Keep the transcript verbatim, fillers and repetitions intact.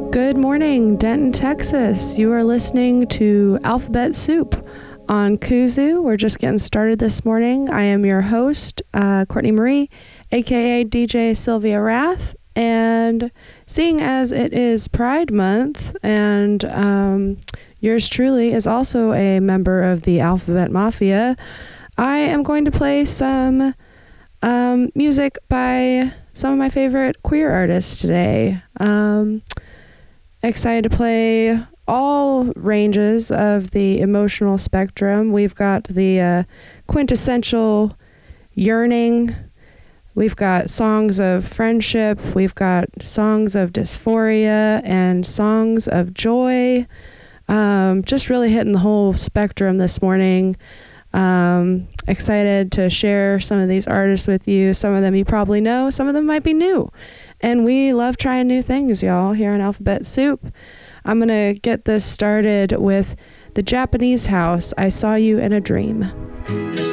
Good morning, Denton, Texas. You are listening to Alphabet Soup on Kuzu. We're just getting started this morning. I am your host, uh, Courtney Marie, aka D J Sylvia Rath. And seeing as it is Pride Month, and um, yours truly is also a member of the Alphabet Mafia, I am going to play some um, music by some of my favorite queer artists today. Um, excited to play all ranges of the emotional spectrum. We've got the uh, quintessential yearning. We've got songs of friendship. We've got songs of dysphoria and songs of joy. Um, just really hitting the whole spectrum this morning. Um, excited to share some of these artists with you. Some of them you probably know. Some of them might be new. And we love trying new things, y'all, here on Alphabet Soup. I'm going to get this started with The Japanese House, I Saw You in a Dream.